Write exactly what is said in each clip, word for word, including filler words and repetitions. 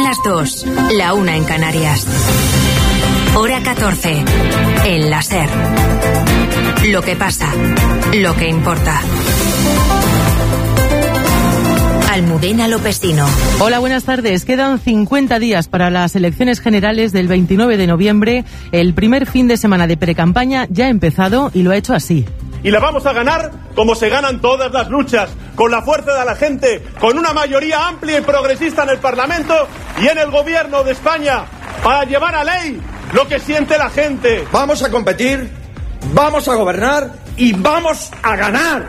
las dos, la una en Canarias. Hora catorce, en la SER. Lo que pasa, lo que importa. Almudena Lopesino. Hola, buenas tardes. Quedan cincuenta días para las elecciones generales del veintinueve de noviembre. El primer fin de semana de precampaña ya ha empezado y lo ha hecho así. Y la vamos a ganar como se ganan todas las luchas, con la fuerza de la gente, con una mayoría amplia y progresista en el Parlamento y en el Gobierno de España, para llevar a ley lo que siente la gente. Vamos a competir, vamos a gobernar y vamos a ganar.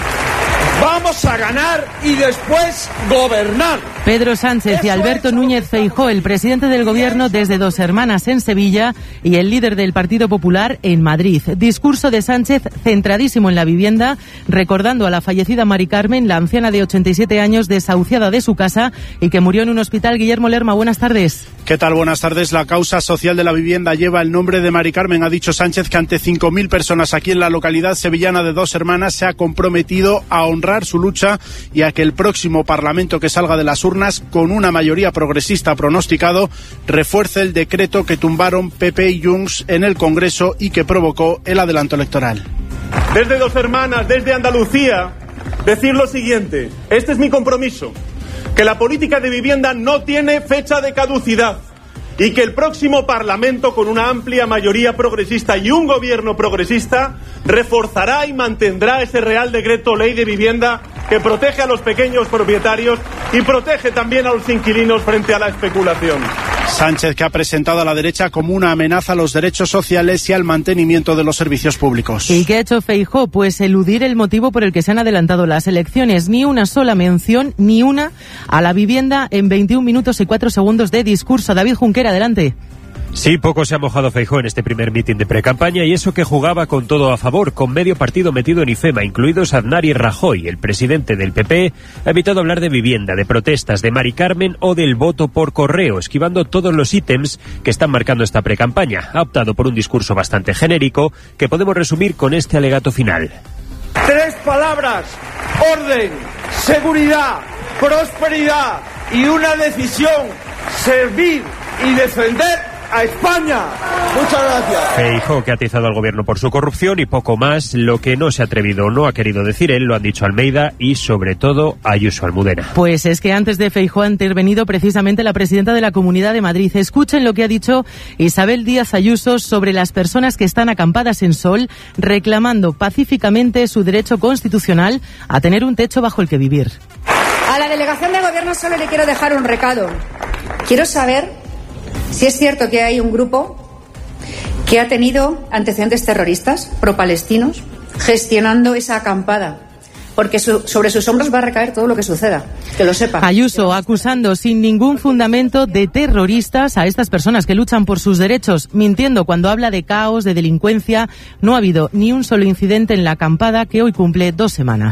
Vamos a ganar y después gobernar. Pedro Sánchez y Alberto Núñez Feijóo, el presidente del Gobierno desde Dos Hermanas en Sevilla y el líder del Partido Popular en Madrid. Discurso de Sánchez centradísimo en la vivienda, recordando a la fallecida Mari Carmen, la anciana de ochenta y siete años desahuciada de su casa y que murió en un hospital. Guillermo Lerma, buenas tardes. ¿Qué tal? Buenas tardes. La causa social de la vivienda lleva el nombre de Mari Carmen. Ha dicho Sánchez que ante cinco mil personas aquí en la localidad sevillana de Dos Hermanas se ha comprometido a honrar su lucha y a que el próximo Parlamento que salga de las urnas con una mayoría progresista pronosticado refuerce el decreto que tumbaron P P y Junts en el Congreso y que provocó el adelanto electoral. Desde Dos Hermanas, desde Andalucía, decir lo siguiente: este es mi compromiso, que la política de vivienda no tiene fecha de caducidad y que el próximo Parlamento, con una amplia mayoría progresista y un gobierno progresista, reforzará y mantendrá ese Real Decreto Ley de Vivienda que protege a los pequeños propietarios y protege también a los inquilinos frente a la especulación. Sánchez, que ha presentado a la derecha como una amenaza a los derechos sociales y al mantenimiento de los servicios públicos. ¿Y qué ha hecho Feijóo? Pues eludir el motivo por el que se han adelantado las elecciones. Ni una sola mención, ni una, a la vivienda en veintiún minutos y cuatro segundos de discurso. David Junquera, adelante. Sí, poco se ha mojado Feijóo en este primer mitin de precampaña, y eso que jugaba con todo a favor, con medio partido metido en IFEMA, incluidos Aznar y Rajoy. El presidente del P P ha evitado hablar de vivienda, de protestas, de Mari Carmen o del voto por correo, esquivando todos los ítems que están marcando esta precampaña. Ha optado por un discurso bastante genérico que podemos resumir con este alegato final. Tres palabras: orden, seguridad, prosperidad y una decisión: servir y defender a España. Muchas gracias. Feijóo, que ha atizado al gobierno por su corrupción y poco más. Lo que no se ha atrevido o no ha querido decir él, lo han dicho Almeida y sobre todo Ayuso. Almudena. Pues es que antes de Feijóo ha intervenido precisamente la presidenta de la Comunidad de Madrid. Escuchen lo que ha dicho Isabel Díaz Ayuso sobre las personas que están acampadas en Sol reclamando pacíficamente su derecho constitucional a tener un techo bajo el que vivir. A la delegación del gobierno solo le quiero dejar un recado. Quiero saber si es cierto que hay un grupo que ha tenido antecedentes terroristas pro-palestinos gestionando esa acampada, porque su, sobre sus hombros va a recaer todo lo que suceda, que lo sepa. Ayuso acusando sin ningún fundamento de terroristas a estas personas que luchan por sus derechos, mintiendo cuando habla de caos, de delincuencia. No ha habido ni un solo incidente en la acampada que hoy cumple dos semanas.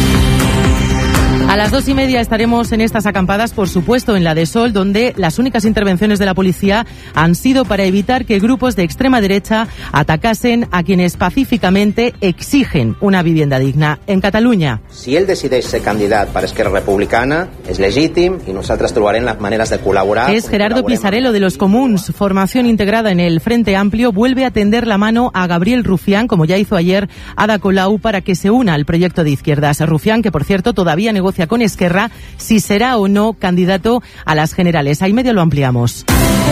A las dos y media estaremos en estas acampadas, por supuesto, en la de Sol, donde las únicas intervenciones de la policía han sido para evitar que grupos de extrema derecha atacasen a quienes pacíficamente exigen una vivienda digna. En Catalunya. Si ell decideix ser candidat per Esquerra Republicana, és legítim i nosaltres trobarem las maneras de colaborar. Es Gerardo Pisarello de los Comuns, formación integrada en el Frente Amplio, vuelve a tender la mano a Gabriel Rufián, como ya hizo ayer Ada Colau, para que se una al proyecto de izquierdas. Rufián, que por cierto todavía negocia con Esquerra si será o no candidato a las generales. Ahí medio lo ampliamos.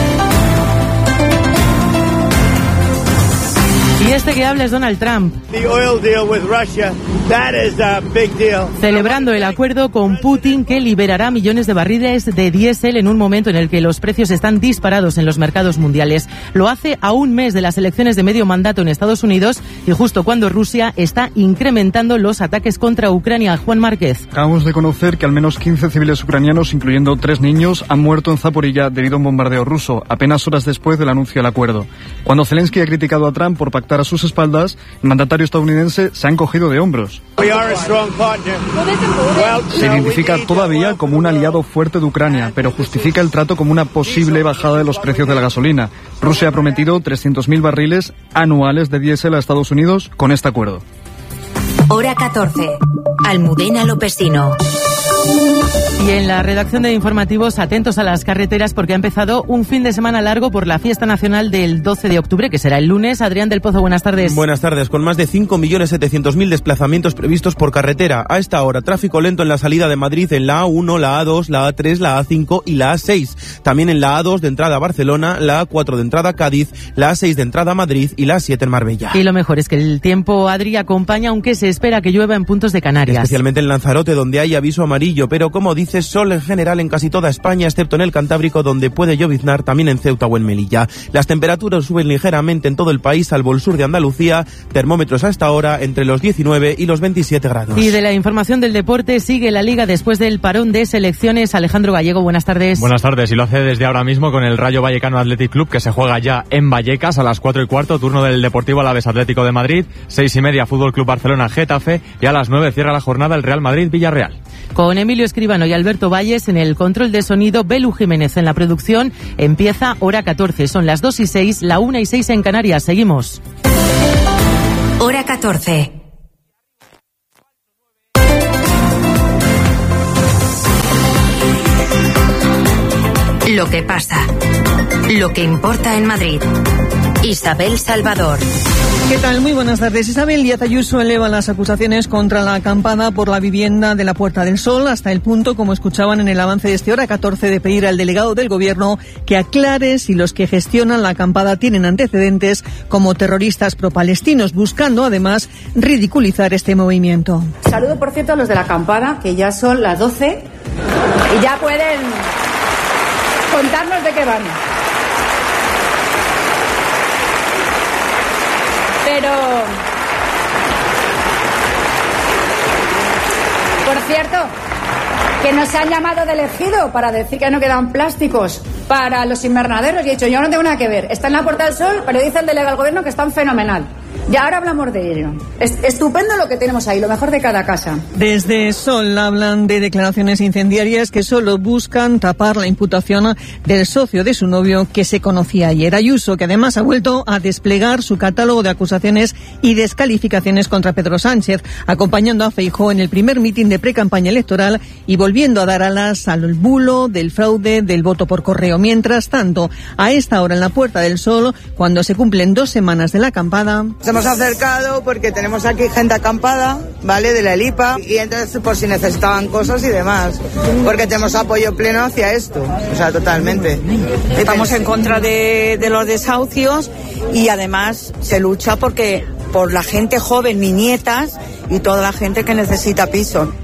Y este que habla es Donald Trump. The oil deal with Russia, that is a big deal. Celebrando el acuerdo con Putin que liberará millones de barriles de diésel en un momento en el que los precios están disparados en los mercados mundiales. Lo hace a un mes de las elecciones de medio mandato en Estados Unidos y justo cuando Rusia está incrementando los ataques contra Ucrania. Juan Márquez. Acabamos de conocer que al menos quince civiles ucranianos, incluyendo tres niños, han muerto en Zaporilla debido a un bombardeo ruso, apenas horas después del anuncio del acuerdo. Cuando Zelensky ha criticado a Trump por pactar a sus espaldas, el mandatario estadounidense se ha encogido de hombros. Se identifica todavía como un aliado fuerte de Ucrania, pero justifica el trato como una posible bajada de los precios de la gasolina. Rusia ha prometido trescientos mil barriles anuales de diésel a Estados Unidos con este acuerdo. Hora catorce. Almudena Lopesino. Y en la redacción de informativos, atentos a las carreteras porque ha empezado un fin de semana largo por la fiesta nacional del doce de octubre, que será el lunes. Adrián del Pozo, buenas tardes. Buenas tardes. Con más de cinco millones setecientos mil desplazamientos previstos por carretera. A esta hora, tráfico lento en la salida de Madrid en la A uno, la A dos, la A tres, la A cinco y la A seis. También en la A dos de entrada a Barcelona, la A cuatro de entrada a Cádiz, la A seis de entrada a Madrid y la A siete en Marbella. Y lo mejor es que el tiempo, Adri, acompaña, aunque se espera que llueva en puntos de Canarias. Especialmente en Lanzarote, donde hay aviso amarillo, pero como dices, sol en general en casi toda España, excepto en el Cantábrico, donde puede lloviznar, también en Ceuta o en Melilla. Las temperaturas suben ligeramente en todo el país, salvo el sur de Andalucía, termómetros a esta hora entre los diecinueve y los veintisiete grados. Y de la información del deporte, sigue la Liga después del parón de selecciones. Alejandro Gallego, buenas tardes. Buenas tardes, y lo hace desde ahora mismo con el Rayo Vallecano Athletic Club, que se juega ya en Vallecas a las cuatro y cuarto, turno del Deportivo Alavés Atlético de Madrid, seis y media Fútbol Club Barcelona Getafe, y a las nueve cierra la jornada el Real Madrid Villarreal. Con Emilio Escribano y Alberto Valles en el control de sonido, Belu Jiménez en la producción. Empieza hora catorce, son las dos y seis, la una y seis en Canarias. Seguimos. Hora catorce. Lo que pasa, lo que importa en Madrid. Isabel Salvador. ¿Qué tal? Muy buenas tardes. Isabel Díaz Ayuso eleva las acusaciones contra la acampada por la vivienda de la Puerta del Sol hasta el punto, como escuchaban en el avance de este hora catorce, de pedir al delegado del Gobierno que aclare si los que gestionan la acampada tienen antecedentes como terroristas pro-palestinos, buscando además ridiculizar este movimiento. Saludo, por cierto, a los de la acampada, que ya son las doce y ya pueden contarnos de qué van. Pero, por cierto, que nos han llamado del Ejido para decir que no quedan plásticos para los invernaderos. Y he dicho, yo no tengo nada que ver. Está en la Puerta del Sol, pero dice el delegado del Gobierno que están fenomenal. Y ahora hablamos de ello. Es estupendo lo que tenemos ahí, lo mejor de cada casa. Desde Sol hablan de declaraciones incendiarias que solo buscan tapar la imputación del socio de su novio que se conocía ayer. Ayuso, que además ha vuelto a desplegar su catálogo de acusaciones y descalificaciones contra Pedro Sánchez, acompañando a Feijóo en el primer mitin de precampaña electoral y volviendo a dar alas al bulo del fraude del voto por correo. Mientras tanto, a esta hora en la Puerta del Sol, cuando se cumplen dos semanas de la acampada, hemos acercado porque tenemos aquí gente acampada, ¿vale?, de la Elipa, y entonces por si necesitaban cosas y demás, porque tenemos apoyo pleno hacia esto, o sea, totalmente. Estamos en contra de, de los desahucios y además se lucha porque por la gente joven, mis nietas y toda la gente que necesita piso.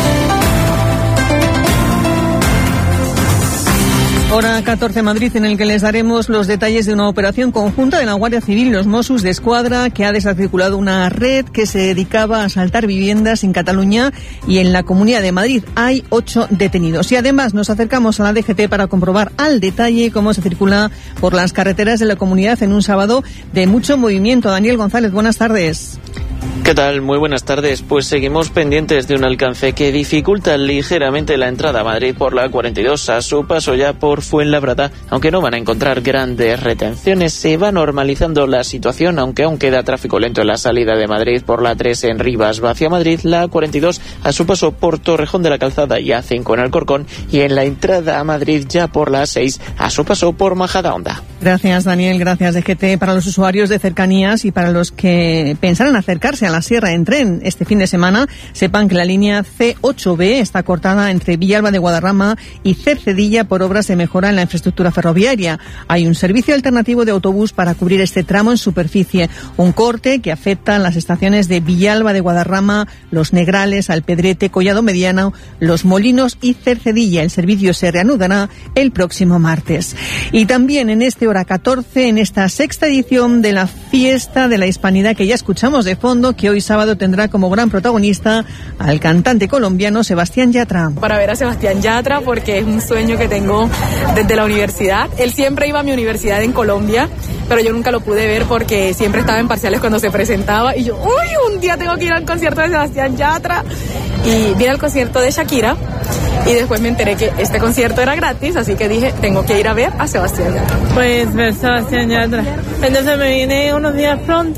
Hora catorce Madrid, en el que les daremos los detalles de una operación conjunta de la Guardia Civil y los Mossos de Escuadra que ha desarticulado una red que se dedicaba a asaltar viviendas en Cataluña y en la Comunidad de Madrid. Hay ocho detenidos. Y además nos acercamos a la D G T para comprobar al detalle cómo se circula por las carreteras de la comunidad en un sábado de mucho movimiento. Daniel González, buenas tardes. ¿Qué tal? Muy buenas tardes. Pues seguimos pendientes de un alcance que dificulta ligeramente la entrada a Madrid por la cuarenta y dos a su paso ya por Fuenlabrada. Aunque no van a encontrar grandes retenciones, se va normalizando la situación, aunque aún queda tráfico lento en la salida de Madrid por la tres en Rivas hacia Madrid, la cuarenta y dos a su paso por Torrejón de la Calzada y A cinco en Alcorcón, y en la entrada a Madrid ya por la seis a su paso por Majadahonda. Gracias, Daniel. Gracias, D G T. Para los usuarios de cercanías y para los que pensaran acercarse a la Sierra en tren este fin de semana, sepan que la línea C ocho B está cortada entre Villalba de Guadarrama y Cercedilla por obras de mejora en la infraestructura ferroviaria. Hay un servicio alternativo de autobús para cubrir este tramo en superficie, un corte que afecta a las estaciones de Villalba de Guadarrama, Los Negrales, Alpedrete, Collado Mediano, Los Molinos y Cercedilla. El servicio se reanudará el próximo martes. Y también en este hora catorce, en esta sexta edición de la Fiesta de la Hispanidad que ya escuchamos de fondo, que hoy sábado tendrá como gran protagonista al cantante colombiano Sebastián Yatra. Para ver a Sebastián Yatra, porque es un sueño que tengo desde la universidad. Él siempre iba a mi universidad en Colombia, pero yo nunca lo pude ver porque siempre estaba en parciales cuando se presentaba, y yo, uy, un día tengo que ir al concierto de Sebastián Yatra. Y vine al concierto de Shakira y después me enteré que este concierto era gratis, así que dije, tengo que ir a ver a Sebastián Yatra. Pues ver Sebastián Yatra. Entonces me vine unos días pronto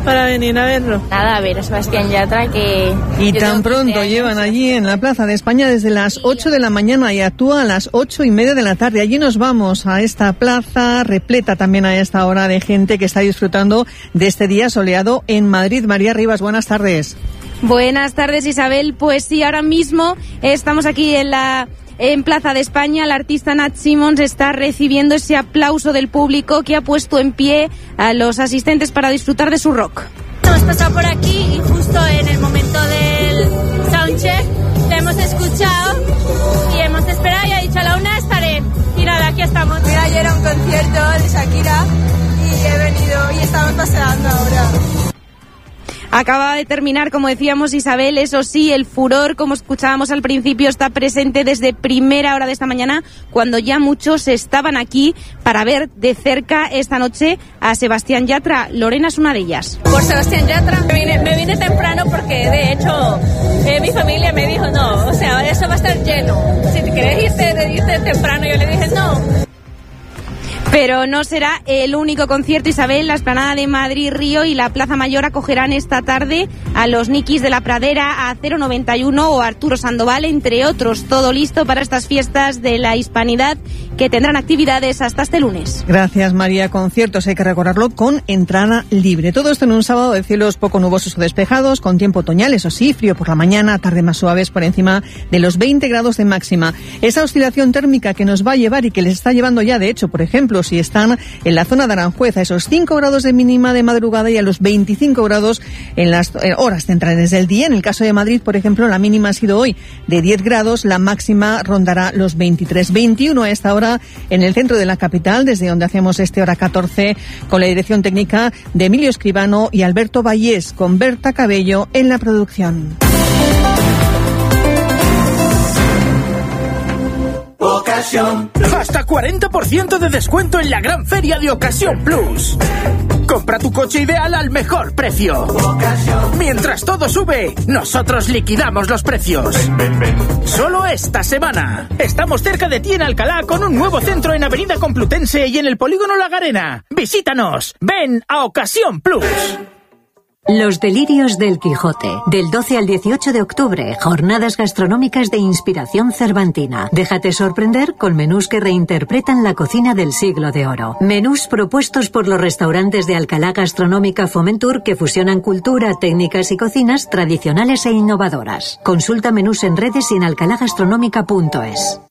para venir a verlo. Nada, a ver a Sebastián Yatra, que... Y tan pronto llevan allí en la Plaza de España desde las ocho de la mañana y actúa a las ocho y media de la tarde. Allí nos vamos a esta plaza, repleta también a esta hora de gente que está disfrutando de este día soleado en Madrid. María Rivas, buenas tardes. Buenas tardes, Isabel. Pues sí, ahora mismo estamos aquí en la... En Plaza de España, la artista Nat Simmons está recibiendo ese aplauso del público que ha puesto en pie a los asistentes para disfrutar de su rock. Hemos pasado por aquí y justo en el momento del soundcheck le hemos escuchado y hemos esperado y ha dicho a la una estaré. Y nada, aquí estamos. Mira, ayer era un concierto de Shakira y he venido y estamos paseando ahora. Acaba de terminar, como decíamos, Isabel, eso sí, el furor, como escuchábamos al principio, está presente desde primera hora de esta mañana, cuando ya muchos estaban aquí para ver de cerca esta noche a Sebastián Yatra. Lorena es una de ellas. Por Sebastián Yatra me vine, me vine temprano porque, de hecho, eh, mi familia me dijo, no, o sea, eso va a estar lleno. Si te querés irte, irte temprano, yo le dije, no. Pero no será el único concierto, Isabel. La Explanada de Madrid-Río y la Plaza Mayor acogerán esta tarde a los Nikis de la Pradera, a cero noventa y uno o Arturo Sandoval, entre otros. Todo listo para estas fiestas de la Hispanidad que tendrán actividades hasta este lunes. Gracias, María. Conciertos hay que recorrerlo con entrada libre. Todo esto en un sábado de cielos poco nubosos o despejados, con tiempo otoñal, eso sí, frío por la mañana, tarde más suaves por encima de los veinte grados de máxima. Esa oscilación térmica que nos va a llevar y que les está llevando ya, de hecho, por ejemplo, si están en la zona de Aranjuez, a esos cinco grados de mínima de madrugada y a los veinticinco grados en las eh, horas centrales del día. En el caso de Madrid, por ejemplo, la mínima ha sido hoy de diez grados, la máxima rondará los veintitrés. veintiuno a esta hora en el centro de la capital, desde donde hacemos este hora catorce, con la dirección técnica de Emilio Escribano y Alberto Vallés, con Berta Cabello en la producción. Ocasión. Hasta cuarenta por ciento de descuento en la gran feria de Ocasión Plus. Compra tu coche ideal al mejor precio. Ocasión. Mientras todo sube, nosotros liquidamos los precios. Ven, ven, ven. Solo esta semana. Estamos cerca de ti en Alcalá con un nuevo centro en Avenida Complutense y en el Polígono La Garena. Visítanos. Ven a Ocasión Plus. Los delirios del Quijote. Del doce al dieciocho de octubre, jornadas gastronómicas de inspiración cervantina. Déjate sorprender con menús que reinterpretan la cocina del siglo de oro. Menús propuestos por los restaurantes de Alcalá Gastronómica Fomentur que fusionan cultura, técnicas y cocinas tradicionales e innovadoras. Consulta menús en redes y en alcalá gastronómica punto es.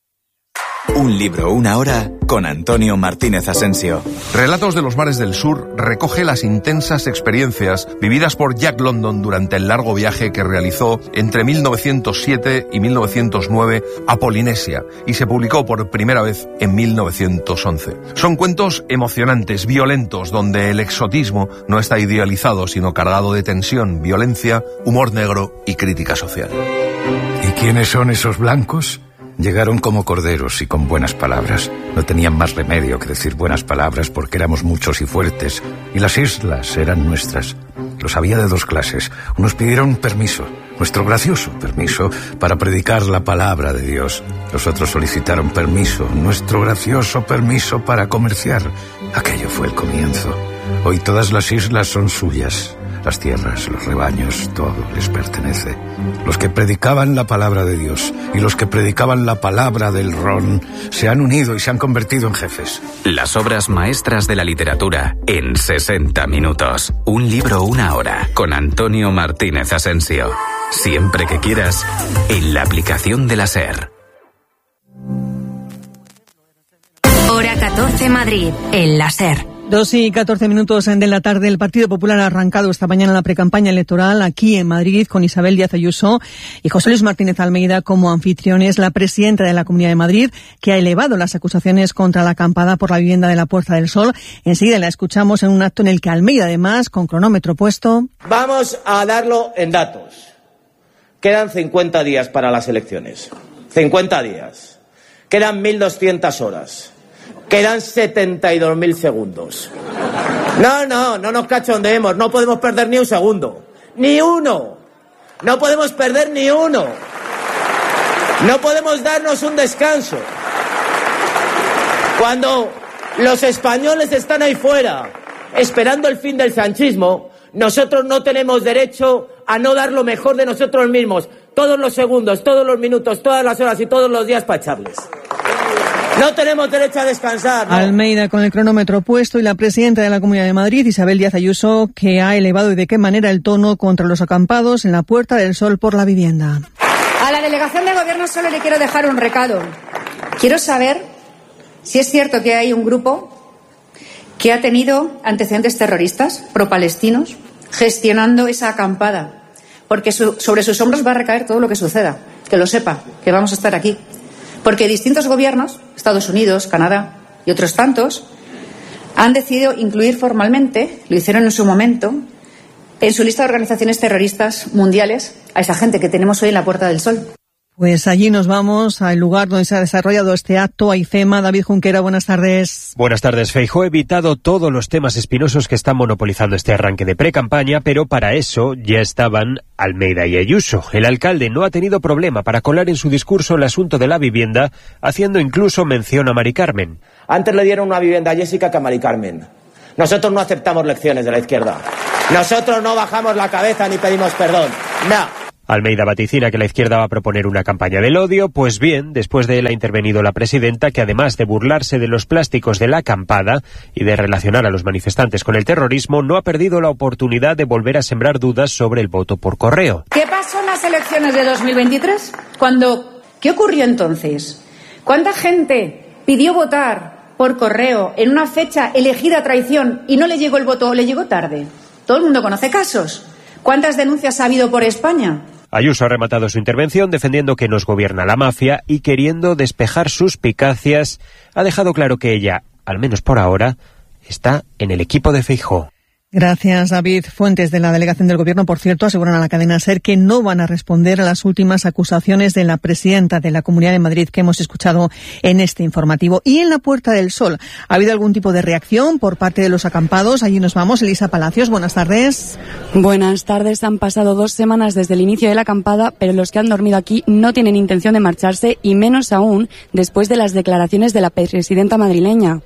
Un libro, una hora, con Antonio Martínez Asensio. Relatos de los mares del sur recoge las intensas experiencias vividas por Jack London durante el largo viaje que realizó entre mil novecientos siete y mil novecientos nueve a Polinesia y se publicó por primera vez en mil novecientos once. Son cuentos emocionantes, violentos, donde el exotismo no está idealizado, sino cargado de tensión, violencia, humor negro y crítica social. ¿Y quiénes son esos blancos? Llegaron como corderos y con buenas palabras. No tenían más remedio que decir buenas palabras porque éramos muchos y fuertes, y las islas eran nuestras. Los había de dos clases. Unos pidieron permiso, nuestro gracioso permiso, para predicar la palabra de Dios. Los otros solicitaron permiso, nuestro gracioso permiso para comerciar. Aquello fue el comienzo. Hoy todas las islas son suyas. Las tierras, los rebaños, todo les pertenece. Los que predicaban la palabra de Dios y los que predicaban la palabra del ron se han unido y se han convertido en jefes. Las obras maestras de la literatura en sesenta minutos. Un libro, una hora, con Antonio Martínez Asensio. Siempre que quieras, en la aplicación de la SER. Hora catorce Madrid, en la SER. Dos y catorce minutos de la tarde. El Partido Popular ha arrancado esta mañana la precampaña electoral aquí en Madrid con Isabel Díaz Ayuso y José Luis Martínez Almeida como anfitriones. La presidenta de la Comunidad de Madrid, que ha elevado las acusaciones contra la acampada por la vivienda de la Puerta del Sol. Enseguida la escuchamos en un acto en el que Almeida, además, con cronómetro puesto. Vamos a darlo en datos. Quedan cincuenta días para las elecciones. cincuenta días. Quedan mil doscientas horas. Quedan setenta y dos mil segundos. No, no, no nos cachondeemos. No podemos perder ni un segundo. Ni uno. No podemos perder ni uno. No podemos darnos un descanso. Cuando los españoles están ahí fuera, esperando el fin del sanchismo, Nosotros no tenemos derecho a no dar lo mejor de nosotros mismos, todos los segundos, todos los minutos, todas las horas y todos los días para echarles. No tenemos derecho a descansar, ¿no? Almeida con el cronómetro puesto y la presidenta de la Comunidad de Madrid, Isabel Díaz Ayuso, que ha elevado y de qué manera el tono contra los acampados en la Puerta del Sol por la vivienda. A la delegación de gobierno solo le quiero dejar un recado. Quiero saber si es cierto que hay un grupo que ha tenido antecedentes terroristas pro-palestinos gestionando esa acampada, porque su, sobre sus hombros va a recaer todo lo que suceda. Que lo sepa, que vamos a estar aquí. Porque distintos gobiernos, Estados Unidos, Canadá y otros tantos, han decidido incluir formalmente, lo hicieron en su momento, en su lista de organizaciones terroristas mundiales a esa gente que tenemos hoy en la Puerta del Sol. Pues allí nos vamos al lugar donde se ha desarrollado este acto, a IFEMA. David Junquera, buenas tardes. Buenas tardes. Feijóo ha evitado todos los temas espinosos que están monopolizando este arranque de pre-campaña, pero para eso ya estaban Almeida y Ayuso. El alcalde no ha tenido problema para colar en su discurso el asunto de la vivienda, haciendo incluso mención a Mari Carmen. Antes le dieron una vivienda a Jessica que a Mari Carmen. Nosotros no aceptamos lecciones de la izquierda. Nosotros no bajamos la cabeza ni pedimos perdón. No. Almeida vaticina que la izquierda va a proponer una campaña del odio. Pues bien, después de él ha intervenido la presidenta, que además de burlarse de los plásticos de la acampada y de relacionar a los manifestantes con el terrorismo, no ha perdido la oportunidad de volver a sembrar dudas sobre el voto por correo. ¿Qué pasó en las elecciones de dos mil veintitrés? Cuando, ¿qué ocurrió entonces? ¿Cuánta gente pidió votar por correo en una fecha elegida a traición y no le llegó el voto o le llegó tarde? Todo el mundo conoce casos. ¿Cuántas denuncias ha habido por España? Ayuso ha rematado su intervención defendiendo que nos gobierna la mafia y queriendo despejar suspicacias. Ha dejado claro que ella, al menos por ahora, está en el equipo de Feijóo. Gracias, David. Fuentes de la delegación del Gobierno, por cierto, aseguran a la cadena SER que no van a responder a las últimas acusaciones de la presidenta de la Comunidad de Madrid que hemos escuchado en este informativo. Y en la Puerta del Sol, ¿ha habido algún tipo de reacción por parte de los acampados? Allí nos vamos. Elisa Palacios, buenas tardes. Buenas tardes. Han pasado dos semanas desde el inicio de la acampada, pero los que han dormido aquí no tienen intención de marcharse, y menos aún después de las declaraciones de la presidenta madrileña.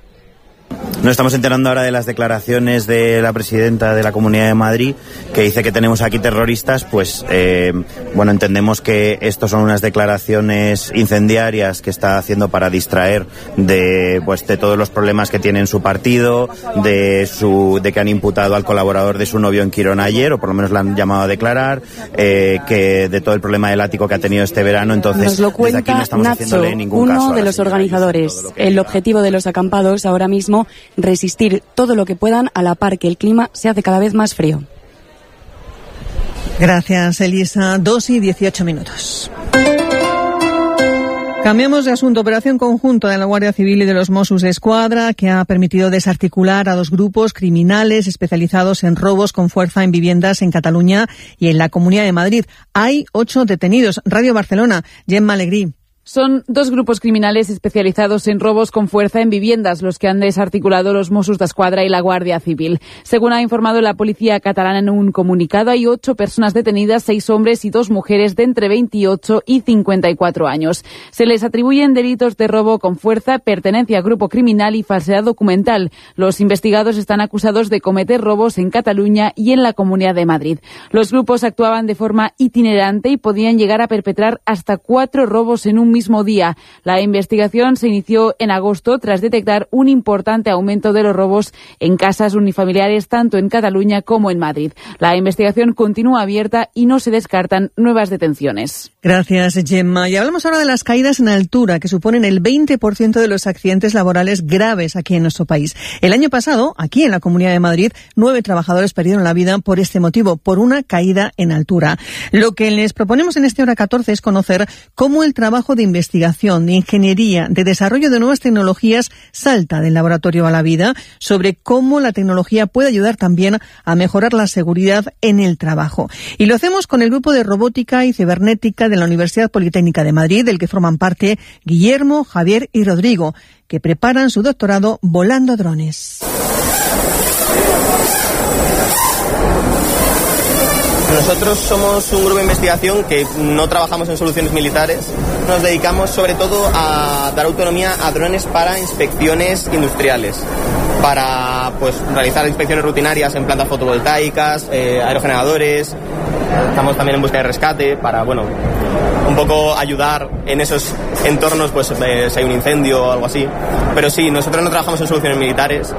Nos estamos enterando ahora de las declaraciones de la presidenta de la Comunidad de Madrid, que dice que tenemos aquí terroristas. Pues eh, bueno, entendemos que estos son unas declaraciones incendiarias que está haciendo para distraer de pues de todos los problemas que tiene en su partido, de su de que han imputado al colaborador de su novio en Quirón ayer, o por lo menos la han llamado a declarar, eh, que de todo el problema del ático que ha tenido este verano. Entonces, nos lo cuenta desde aquí no estamos Nacho, haciéndole ningún uno caso de los organizadores. El objetivo de los acampados ahora mismo, resistir todo lo que puedan a la par que el clima se hace cada vez más frío. Gracias, Elisa. Dos y dieciocho minutos. Cambiamos de asunto. Operación conjunta de la Guardia Civil y de los Mossos d'Esquadra, que ha permitido desarticular a dos grupos criminales especializados en robos con fuerza en viviendas en Cataluña y en la Comunidad de Madrid. Hay ocho detenidos. Radio Barcelona, Gemma Alegrí. Son dos grupos criminales especializados en robos con fuerza en viviendas los que han desarticulado los Mossos d'Esquadra y la Guardia Civil. Según ha informado la policía catalana en un comunicado, hay ocho personas detenidas, seis hombres y dos mujeres de entre veintiocho y cincuenta y cuatro años. Se les atribuyen delitos de robo con fuerza, pertenencia a grupo criminal y falsedad documental. Los investigados están acusados de cometer robos en Cataluña y en la Comunidad de Madrid. Los grupos actuaban de forma itinerante y podían llegar a perpetrar hasta cuatro robos en un mismo día. La investigación se inició en agosto tras detectar un importante aumento de los robos en casas unifamiliares tanto en Cataluña como en Madrid. La investigación continúa abierta y no se descartan nuevas detenciones. Gracias, Gemma. Y hablamos ahora de las caídas en altura, que suponen el veinte por ciento de los accidentes laborales graves aquí en nuestro país. El año pasado, aquí en la Comunidad de Madrid, nueve trabajadores perdieron la vida por este motivo, por una caída en altura. Lo que les proponemos en este Hora catorce es conocer cómo el trabajo de investigación, de ingeniería, de desarrollo de nuevas tecnologías salta del laboratorio a la vida, sobre cómo la tecnología puede ayudar también a mejorar la seguridad en el trabajo. Y lo hacemos con el grupo de robótica y cibernética de la Universidad Politécnica de Madrid, del que forman parte Guillermo, Javier y Rodrigo, que preparan su doctorado volando drones. Nosotros somos un grupo de investigación que no trabajamos en soluciones militares. Nos dedicamos sobre todo a dar autonomía a drones para inspecciones industriales, para pues realizar inspecciones rutinarias en plantas fotovoltaicas, eh, aerogeneradores. Estamos también en busca de rescate para, bueno, un poco ayudar en esos entornos, pues eh, si hay un incendio o algo así. Pero sí, nosotros no trabajamos en soluciones militares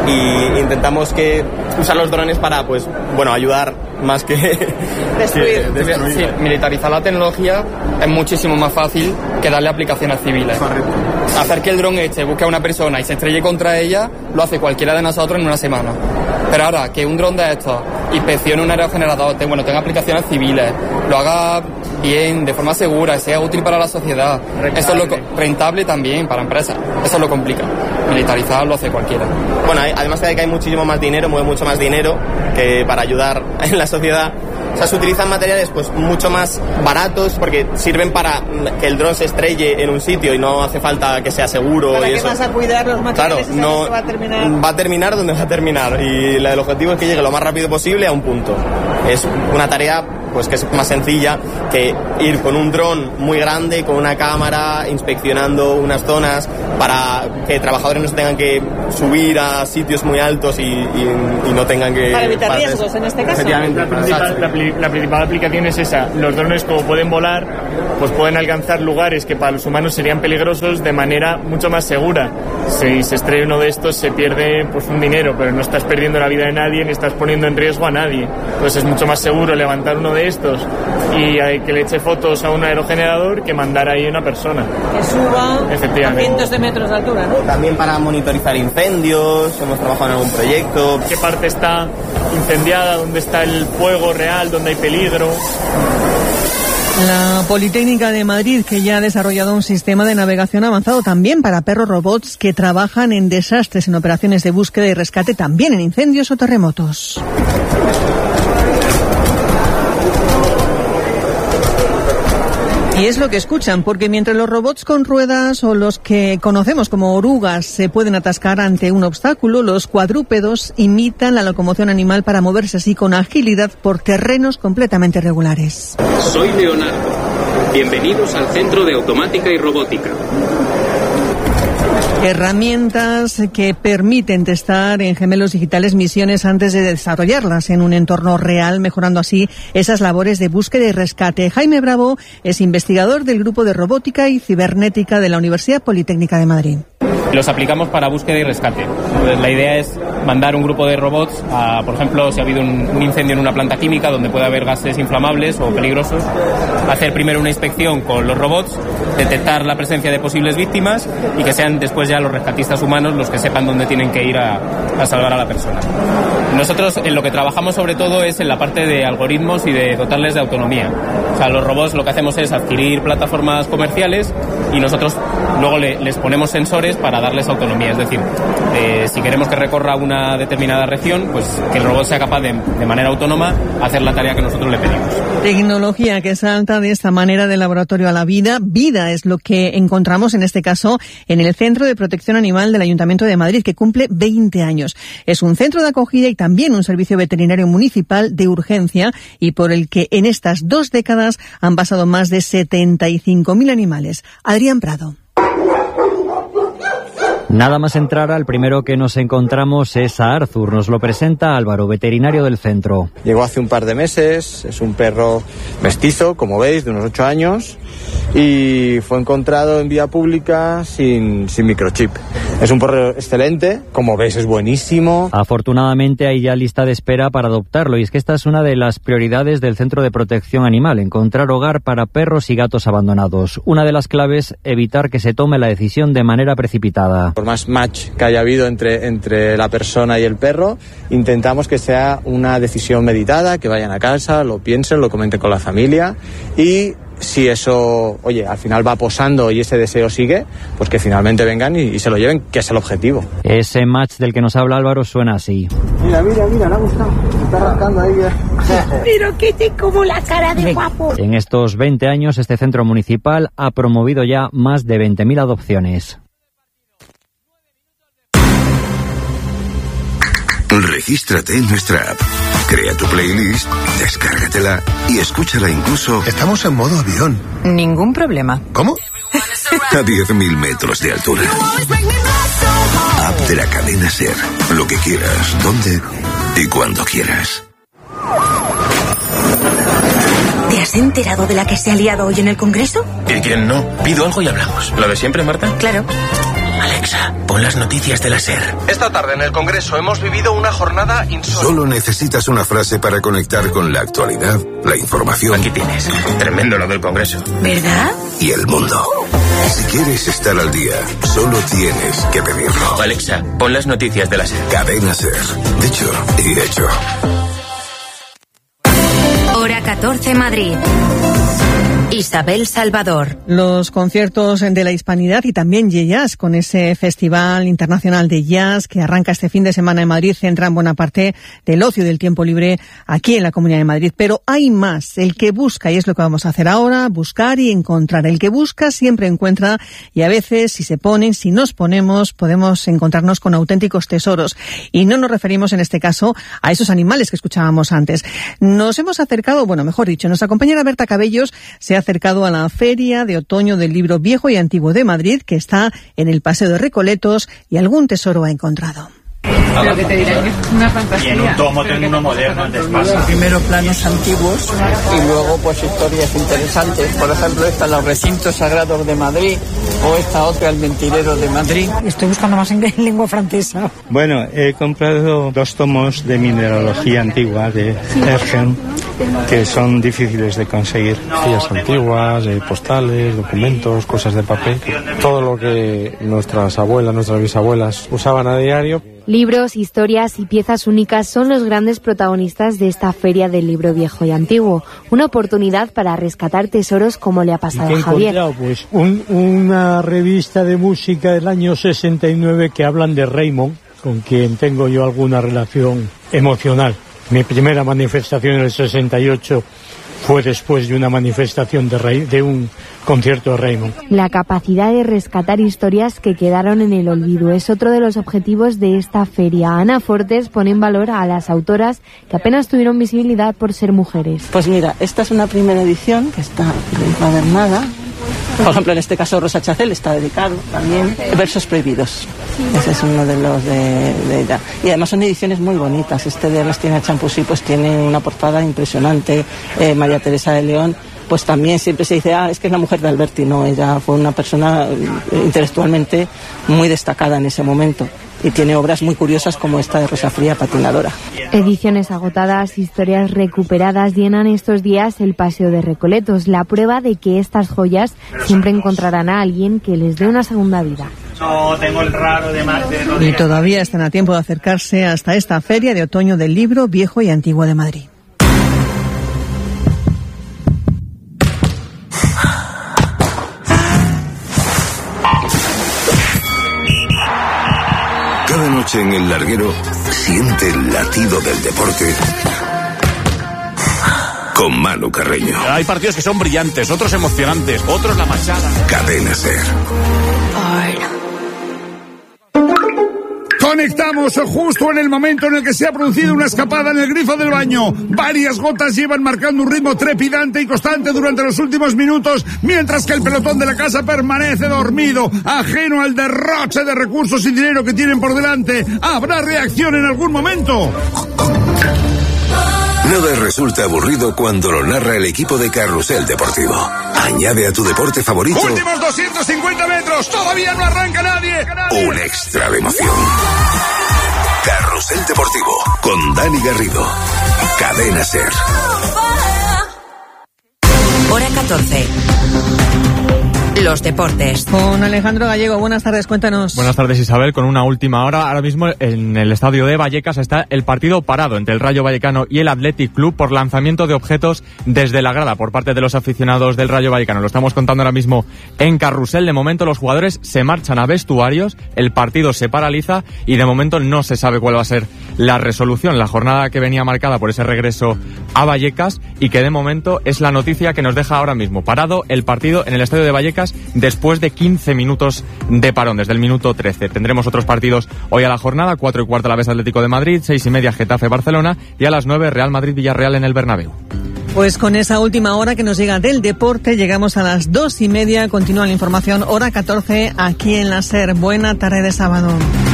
y intentamos que usar los drones para, pues, bueno, ayudar más que destruir. que destruir. Sí, militarizar la tecnología es muchísimo más fácil que darle aplicaciones civiles. Hacer que el dron este busque a una persona y se estrelle contra ella lo hace cualquiera de nosotros en una semana. Pero ahora, que un dron de estos inspeccione un aerogenerador, bueno, tenga aplicaciones civiles, lo haga bien, de forma segura, sea útil para la sociedad, rentable. Eso es lo rentable también para empresas, eso lo complica. Militarizar lo hace cualquiera. Bueno, además de que hay muchísimo más dinero, mueve mucho más dinero que para ayudar en la sociedad. O sea, se utilizan materiales pues mucho más baratos porque sirven para que el dron se estrelle en un sitio y no hace falta que sea seguro. ¿Para y qué eso. vas a cuidar los materiales? Claro, no, va a terminar? va a terminar donde va a terminar y el objetivo es que llegue lo más rápido posible a un punto. Es una tarea pues que es más sencilla que ir con un dron muy grande, con una cámara, inspeccionando unas zonas para que trabajadores no se tengan que subir a sitios muy altos y, y, y no tengan que... Para evitar riesgos, en este caso. Efectivamente. La principal, la, la principal aplicación es esa. Los drones, como pueden volar, pues pueden alcanzar lugares que para los humanos serían peligrosos de manera mucho más segura. Si se estrella uno de estos, se pierde pues un dinero, pero no estás perdiendo la vida de nadie ni estás poniendo en riesgo a nadie. Entonces es mucho más seguro levantar uno de estos y que le eche fotos a un aerogenerador que mandar ahí a una persona. Que suba a cientos de metros de altura, ¿no? También para monitorizar incendios, hemos trabajado en algún proyecto. ¿Qué parte está incendiada? ¿Dónde está el fuego real? ¿Dónde hay peligro? La Politécnica de Madrid, que ya ha desarrollado un sistema de navegación avanzado también para perros robots que trabajan en desastres, en operaciones de búsqueda y rescate, también en incendios o terremotos. Y es lo que escuchan, porque mientras los robots con ruedas o los que conocemos como orugas se pueden atascar ante un obstáculo, los cuadrúpedos imitan la locomoción animal para moverse así con agilidad por terrenos completamente regulares. Soy Leonardo. Bienvenidos al Centro de Automática y Robótica. Herramientas que permiten testar en gemelos digitales misiones antes de desarrollarlas en un entorno real, mejorando así esas labores de búsqueda y rescate. Jaime Bravo es investigador del Grupo de Robótica y Cibernética de la Universidad Politécnica de Madrid. Los aplicamos para búsqueda y rescate. Entonces, la idea es mandar un grupo de robots a, por ejemplo, si ha habido un, un incendio en una planta química donde puede haber gases inflamables o peligrosos, hacer primero una inspección con los robots, detectar la presencia de posibles víctimas y que sean después ya los rescatistas humanos los que sepan dónde tienen que ir a, a salvar a la persona. Nosotros en lo que trabajamos sobre todo es en la parte de algoritmos y de dotarles de autonomía. O sea, los robots lo que hacemos es adquirir plataformas comerciales y nosotros luego le, les ponemos sensores para darles autonomía. Es decir, eh, si queremos que recorra una determinada región, pues que el robot sea capaz de, de manera autónoma hacer la tarea que nosotros le pedimos. Tecnología que salta de esta manera del laboratorio a la vida. Vida es lo que encontramos en este caso en el Centro de Protección Animal del Ayuntamiento de Madrid, que cumple veinte años. Es un centro de acogida y también un servicio veterinario municipal de urgencia y por el que en estas dos décadas han pasado más de setenta y cinco mil animales. Adrián Prado. Nada más entrar, al primero que nos encontramos es a Arthur. Nos lo presenta Álvaro, veterinario del centro. Llegó hace un par de meses, es un perro mestizo, como veis, de unos ocho años, y fue encontrado en vía pública sin, sin microchip. Es un perro excelente, como veis es buenísimo. Afortunadamente hay ya lista de espera para adoptarlo, y es que esta es una de las prioridades del Centro de Protección Animal, encontrar hogar para perros y gatos abandonados. Una de las claves, evitar que se tome la decisión de manera precipitada. Por más match que haya habido entre, entre la persona y el perro, intentamos que sea una decisión meditada, que vayan a casa, lo piensen, lo comenten con la familia y si eso, oye, al final va posando y ese deseo sigue, pues que finalmente vengan y, y se lo lleven, que es el objetivo. Ese match del que nos habla Álvaro suena así. Mira, mira, mira, le ha gustado. Se está rascando ahí. Pero que te como la cara de guapo. En estos veinte años, este centro municipal ha promovido ya más de veinte mil adopciones. Regístrate en nuestra app. Crea tu playlist, descárgatela y escúchala incluso... Estamos en modo avión. Ningún problema. ¿Cómo? A diez mil metros de altura. App de la cadena SER. Lo que quieras, donde y cuando quieras. ¿Te has enterado de la que se ha liado hoy en el Congreso? ¿Y quién no? Pido algo y hablamos. ¿Lo de siempre, Marta? Claro. Alexa, pon las noticias de la SER. Esta tarde en el Congreso hemos vivido una jornada insólita. Solo necesitas una frase para conectar con la actualidad, la información. Aquí tienes. Tremendo lo del Congreso. ¿Verdad? Y el mundo. Si quieres estar al día, solo tienes que pedirlo. Alexa, pon las noticias de la SER. Cadena SER. Dicho y hecho. Hora catorce Madrid. Isabel Salvador. Los conciertos de la Hispanidad y también Jazz, con ese Festival Internacional de Jazz que arranca este fin de semana en Madrid, centran buena parte del ocio y del tiempo libre aquí en la Comunidad de Madrid. Pero hay más. El que busca, y es lo que vamos a hacer ahora, buscar y encontrar. El que busca siempre encuentra, y a veces, si se ponen, si nos ponemos, podemos encontrarnos con auténticos tesoros. Y no nos referimos en este caso a esos animales que escuchábamos antes. Nos hemos acercado, bueno, mejor dicho, nuestra compañera Berta Cabellos se ha acercado a la Feria de Otoño del Libro Viejo y Antiguo de Madrid, que está en el Paseo de Recoletos, y algún tesoro ha encontrado. Lo que te diré es una fantasía. Y en un tomo tengo uno moderno de espasa. Primero planos antiguos y luego pues historias interesantes. Por ejemplo, esta, los recintos sagrados de Madrid, o esta otra, el mentirero de Madrid. Estoy buscando más en lengua francesa. Bueno, he comprado dos tomos de mineralogía antigua de Ergen, que son difíciles de conseguir. Guías antiguas, eh, postales, documentos, cosas de papel. Todo lo que nuestras abuelas, nuestras bisabuelas usaban a diario. Libros, historias y piezas únicas son los grandes protagonistas de esta Feria del Libro Viejo y Antiguo. Una oportunidad para rescatar tesoros como le ha pasado a Javier. Pues un, una revista de música del año sesenta y nueve que hablan de Raymond, con quien tengo yo alguna relación emocional. Mi primera manifestación en el sesenta y ocho fue después de una manifestación de, Rey, de un concierto de Raymond. La capacidad de rescatar historias que quedaron en el olvido es otro de los objetivos de esta feria. Ana Fortes pone en valor a las autoras que apenas tuvieron visibilidad por ser mujeres. Pues mira, esta es una primera edición que está encuadernada. Por ejemplo, en este caso Rosa Chacel está dedicado también. Versos prohibidos. Ese es uno de los de, de ella. Y además son ediciones muy bonitas. Este de Ernestina Champusí pues tiene una portada impresionante. Eh, María Teresa de León, pues también siempre se dice, ah, es que es la mujer de Alberti. No, ella fue una persona eh, intelectualmente muy destacada en ese momento. Y tiene obras muy curiosas como esta de Rosa Fría, patinadora. Ediciones agotadas, historias recuperadas llenan estos días el Paseo de Recoletos, la prueba de que estas joyas siempre encontrarán a alguien que les dé una segunda vida. No, tengo el raro de Marte. Y todavía están a tiempo de acercarse hasta esta Feria de Otoño del Libro Viejo y Antiguo de Madrid. Cada noche en el larguero siente el latido del deporte con Manu Carreño. Hay partidos que son brillantes, otros emocionantes, otros la machada. Cadena SER. Conectamos justo en el momento en el que se ha producido una escapada en el grifo del baño. Varias gotas llevan marcando un ritmo trepidante y constante durante los últimos minutos, mientras que el pelotón de la casa permanece dormido, ajeno al derroche de recursos y dinero que tienen por delante. ¿Habrá reacción en algún momento? Nada resulta aburrido cuando lo narra el equipo de Carrusel Deportivo. Añade a tu deporte favorito últimos doscientos cincuenta metros, todavía no arranca nadie. Un extra de emoción. Carrusel Deportivo con Dani Garrido. Cadena SER. Hora catorce. Los deportes. Con Alejandro Gallego, buenas tardes, cuéntanos. Buenas tardes, Isabel, con una última hora. Ahora mismo en el estadio de Vallecas está el partido parado entre el Rayo Vallecano y el Athletic Club por lanzamiento de objetos desde la grada por parte de los aficionados del Rayo Vallecano. Lo estamos contando ahora mismo en Carrusel. De momento los jugadores se marchan a vestuarios, el partido se paraliza y de momento no se sabe cuál va a ser la resolución. La jornada que venía marcada por ese regreso a Vallecas y que de momento es la noticia que nos deja ahora mismo. Parado el partido en el estadio de Vallecas Canarias después de quince minutos de parón, desde el minuto trece. Tendremos otros partidos hoy a la jornada, cuatro y cuarto Alavés Atlético de Madrid, seis y media Getafe Barcelona y a las nueve Real Madrid Villarreal en el Bernabéu. Pues con esa última hora que nos llega del deporte, llegamos a las dos y media. Continúa la información, hora catorce, aquí en la SER. Buena tarde de sábado.